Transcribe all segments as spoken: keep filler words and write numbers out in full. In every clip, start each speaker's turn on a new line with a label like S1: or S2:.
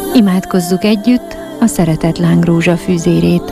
S1: Imádkozzuk együtt a szeretetláng rózsafűzérét.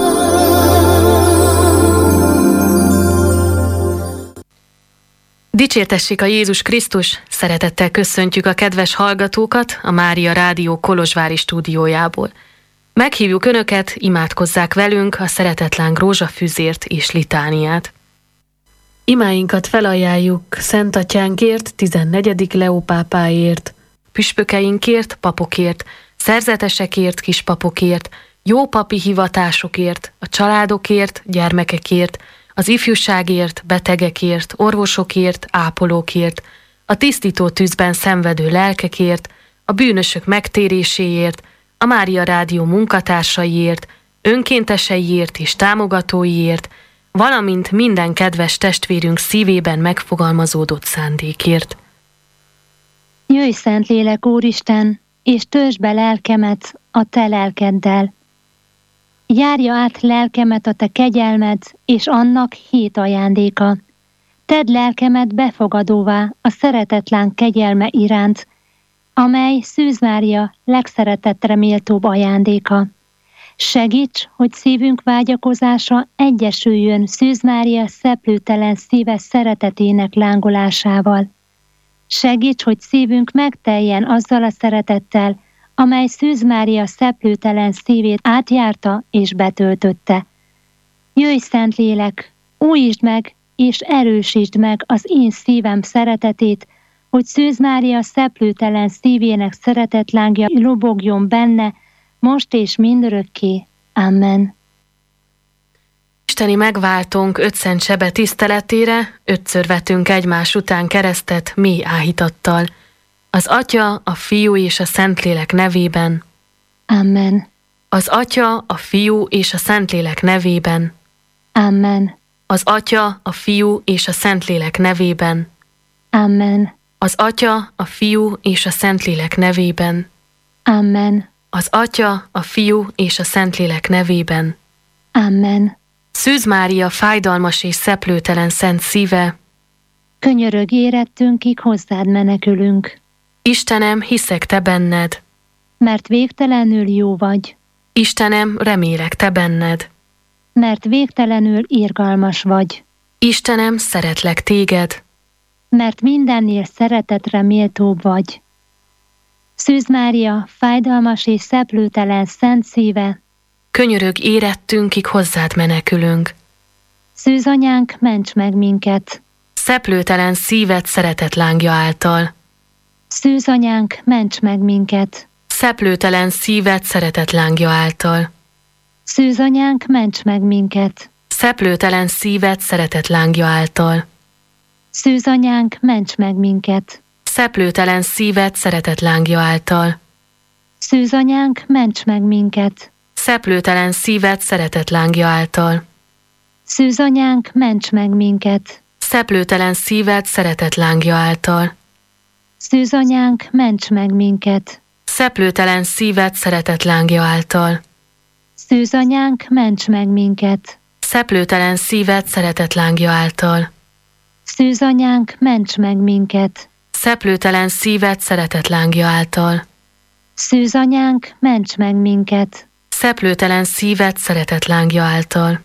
S2: Dicsértessék a Jézus Krisztus! Szeretettel köszöntjük a kedves hallgatókat a Mária Rádió kolozsvári stúdiójából. Meghívjuk Önöket, imádkozzák velünk a szeretetláng rózsafűzért és litániát. Imáinkat felajánljuk Szent Atyánkért, tizennegyedik Leó pápáért, püspökeinkért, papokért, szerzetesekért, kispapokért, jó papi hivatásokért, a családokért, gyermekekért, az ifjúságért, betegekért, orvosokért, ápolókért, a tisztító tűzben szenvedő lelkekért, a bűnösök megtéréséért, a Mária Rádió munkatársaiért, önkénteseiért és támogatóiért, valamint minden kedves testvérünk szívében megfogalmazódott szándékért.
S3: Jöjj, Szentlélek Úristen, és töltsd be lelkemet a te lelkeddel. Járja át lelkemet a te kegyelmed, és annak hét ajándéka. Tedd lelkemet befogadóvá a szeretetláng kegyelme iránt, amely Szűz Mária legszeretettre méltóbb ajándéka. Segíts, hogy szívünk vágyakozása egyesüljön Szűz Mária szeplőtelen szíve szeretetének lángolásával. Segíts, hogy szívünk megteljen azzal a szeretettel, amely Szűz Mária szeplőtelen szívét átjárta és betöltötte. Jöjj, Szentlélek, újítsd meg és erősítsd meg az én szívem szeretetét, hogy Szűz Mária szeplőtelen szívének szeretetlángja lobogjon benne, most és mindörökké. Amen.
S2: Isteni megváltónk ötszent sebe tiszteletére ötször vetünk egymás után keresztet mély áhítattal. Az Atya, a Fiú és a Szentlélek nevében.
S3: Amen.
S2: Az Atya, a Fiú és a Szentlélek nevében.
S3: Amen.
S2: Az Atya, a Fiú és a Szentlélek nevében.
S3: Amen.
S2: Az Atya, a Fiú és a Szentlélek nevében.
S3: Amen.
S2: Az Atya, a Fiú és a Szentlélek nevében.
S3: Amen.
S2: Szűz Mária fájdalmas és szeplőtelen szent szíve,
S3: könyörög érettünkig hozzád menekülünk.
S2: Istenem, hiszek te benned,
S3: mert végtelenül jó vagy.
S2: Istenem, remélek te benned,
S3: mert végtelenül irgalmas vagy.
S2: Istenem, szeretlek téged,
S3: mert mindennél szeretetre méltóbb vagy. Szűz Mária fájdalmas és szeplőtelen szent szíve,
S2: könyörög érettünkig hozzád menekülünk.
S3: Szűz anyánk, ments meg minket!
S2: Szeplőtelen szíved szeretetlángja által.
S3: Szűz anyánk, ments meg minket!
S2: Szeplőtelen szíved szeretetlángja által.
S3: Szűz anyánk, ments meg minket!
S2: Szeplőtelen szíved szeretetlángja által.
S3: Szűz anyánk, ments meg minket!
S2: Szeplőtelen szíved szeretetlángja által.
S3: Szűz anyánk, ments meg minket!
S2: Szeplőtelen szíved szeretetlángja által.
S3: Szűz anyánk, ments meg minket!
S2: Szeplőtelen szíved szeretetlángja által.
S3: Szűz anyánk, ments meg minket!
S2: Szeplőtelen szíved szeretetlángja által.
S3: Szűz anyánk, ments meg minket!
S2: Szeplőtelen szíved szeretetlángja által.
S3: Szűz anyánk, ments meg minket!
S2: Szeplőtelen szíved szeretetlángja által.
S3: Szűz anyánk, ments meg minket!
S2: Szeplőtelen szíved szeretetlángja által.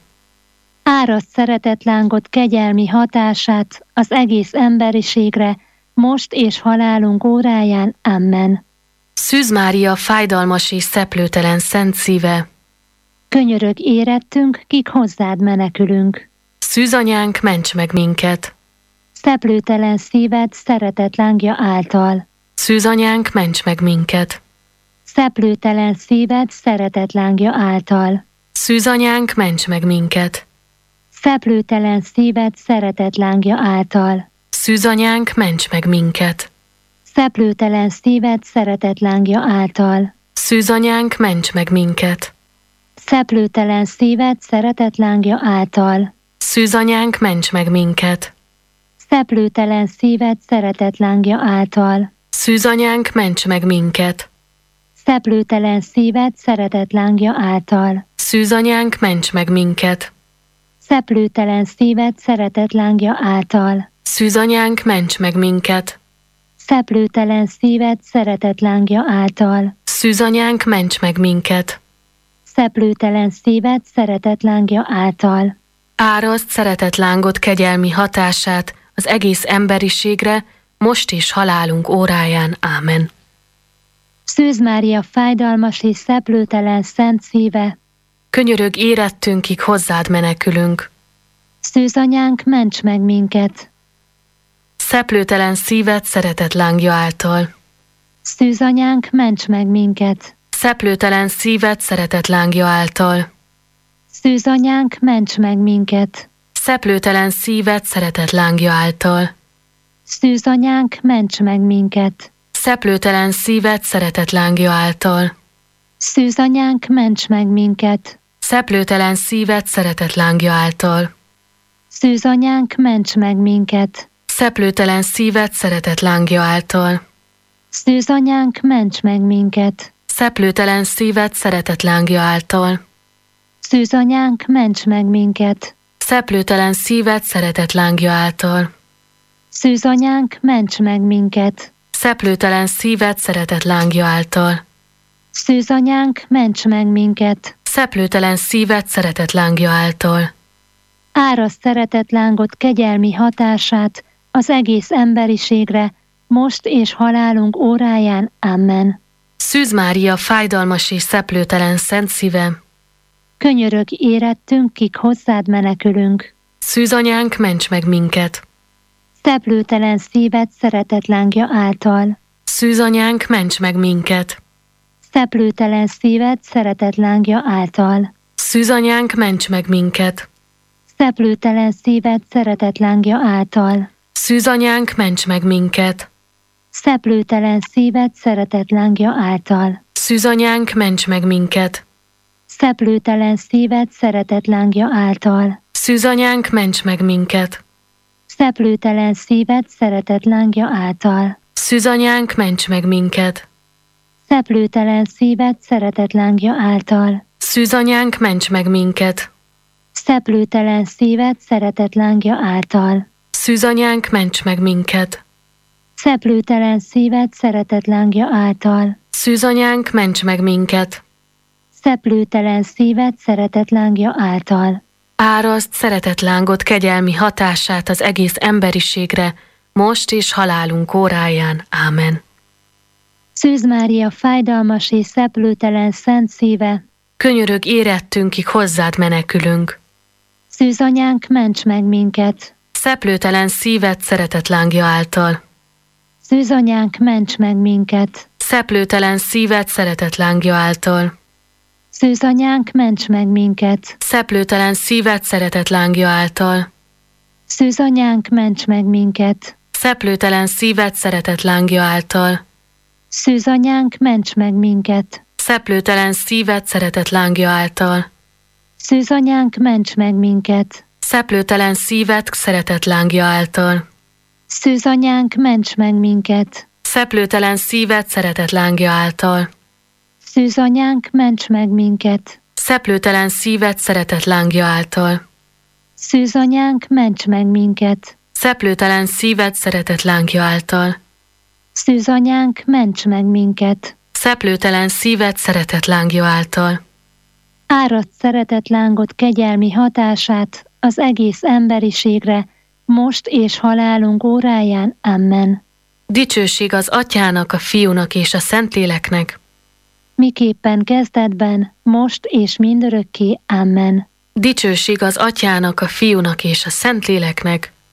S3: Árasd szeretetlángot kegyelmi hatását az egész emberiségre, most és halálunk óráján. Amen.
S2: Szűz Mária fájdalmas és szeplőtelen szent szíve,
S3: könyörög érettünk, kik hozzád menekülünk.
S2: Szűz anyánk, ments meg minket!
S3: Szeplőtelen szíved szeretetlángja által.
S2: Szűz anyánk, ments meg minket!
S3: Szeplőtelen szíved szeretetlángja által.
S2: Szűz anyánk, ments meg minket!
S3: Szeplőtelen szíved szeretetlángja által.
S2: Szűz anyánk, ments meg minket!
S3: Szeplőtelen szíved szeretetlángja által.
S2: Szűz anyánk, ments meg minket!
S3: Szeplőtelen szíved szeretetlángja által.
S2: Szűz anyánk, ments meg minket!
S3: Szeplőtelen szíved szeretetlángja által.
S2: Szűz anyánk, ments meg minket!
S3: Szeplőtelen szíved szeretetlángja által.
S2: Szűz anyánk, ments meg minket!
S3: Szeplőtelen szíved szeretetlángja által.
S2: Szűz anyánk, ments meg minket!
S3: Szeplőtelen szíved szeretetlángja által.
S2: Szűzanyánk, ments meg minket!
S3: Szeplőtelen szíved szeretet lángja által.
S2: Árasd szeretetlángot kegyelmi hatását az egész emberiségre, most is halálunk óráján. Ámen.
S3: Szűz Mária fájdalmas és szeplőtelen szent szíve,
S2: Könyörög érettünkig, hozzád menekülünk.
S3: Szűzanyánk, ments meg minket!
S2: Szeplőtelen szíved szeretetlángja által.
S3: Szűzanyánk, ments meg minket!
S2: Szeplőtelen szíved szeretetlángja által.
S3: Szűzanyánk, ments meg minket!
S2: Szeplőtelen szíved szeretetlángja által.
S3: Szűzanyánk, ments meg minket!
S2: Szeplőtelen szíved szeretetlángja által.
S3: Szűzanyánk, ments meg minket!
S2: Szeplőtelen szíved szeretetlángja által.
S3: Szűzanyánk, ments meg minket!
S2: Szeplőtelen szíved szeretetlángja által.
S3: Szűzanyánk, ments meg minket!
S2: Szeplőtelen szíved szeretetlángja által.
S3: Szűzanyánk, ments meg minket!
S2: Szeplőtelen szíved szeretetlángja által.
S3: Szűzanyánk, ments meg minket!
S2: Szeplőtelen szíved szeretetlángja által.
S3: Szűzanyánk, ments meg minket!
S2: Szeplőtelen szíved szeretetlángja által.
S3: Árasd szeretetlángot kegyelmi hatását az egész emberiségre, most és halálunk óráján. Amen.
S2: Szűz Mária fájdalmas és szeplőtelen szent szíve,
S3: Könyörög érettünk, kik hozzád menekülünk.
S2: Szűzanyánk, ments meg minket!
S3: Szeplőtelen szíved szeretetlángja által.
S2: Szűzanyánk, ments meg minket!
S3: Szeplőtelen szíved szeretetlángja által.
S2: Szűzanyánk, ments meg minket!
S3: Szeplőtelen szíved szeretetlángja által.
S2: Szűzanyánk, ments meg minket!
S3: Szeplőtelen szíved szeretetlángja által.
S2: Szűzanyánk, ments meg minket!
S3: Szeplőtelen szíved szeretetlángja által.
S2: Szűzanyánk, ments meg minket!
S3: Szeplőtelen szíved szeretetlángja által.
S2: Szűzanyánk, ments meg minket!
S3: Szeplőtelen szíved szeretetlángja által.
S2: Szűzanyánk, ments meg minket!
S3: Szeplőtelen szíved szeretetlángja által.
S2: Szűzanyánk, ments meg minket!
S3: Szeplőtelen szíved szeretetlángja által.
S2: Szűzanyánk, ments meg minket!
S3: Szeplőtelen szíved szeretetlángja által.
S2: Árasd szeretetlángot kegyelmi hatását az egész emberiségre, most és halálunk óráján. Ámen.
S3: Szűz Mária fájdalmas és szeplőtelen szent szíve,
S2: Könyörög érettünkig, hozzád menekülünk.
S3: Szűzanyánk, ments meg minket!
S2: Szeplőtelen szíved szeretetlángja által.
S3: Szűzanyánk, ments meg minket!
S2: Szeplőtelen szíved szeretetlángja által.
S3: Szűzanyánk, ments meg minket!
S2: Szeplőtelen szíved szeretetlángja által.
S3: Szűzanyánk, ments meg minket!
S2: Szeplőtelen szíved szeretetlángja által.
S3: Szűzanyánk, ments meg minket!
S2: Szeplőtelen szíved szeretetlángja által.
S3: Szűzanyánk, ments meg minket!
S2: Szeplőtelen szíved szeretetlángja által.
S3: Szűzanyánk, ments meg minket!
S2: Szeplőtelen szíved szeretetlángja által.
S3: Szűzanyánk, ments meg minket!
S2: Szeplőtelen szíved szeretetlángja által.
S3: Szűzanyánk, ments meg minket!
S2: Szeplőtelen szíved szeretetlángja által.
S3: Szűzanyánk, ments meg minket!
S2: Szeplőtelen szíved szeretetlángja által.
S3: Árasd szeretetlángot kegyelmi hatását az egész emberiségre, most és halálunk óráján. Amen.
S2: Dicsőség az Atyának, a Fiúnak és a Szentléleknek,
S3: miképpen kezdetben, most és mindörökké. Amen.
S2: Dicsőség az Atyának, a Fiúnak és a Szentléleknek,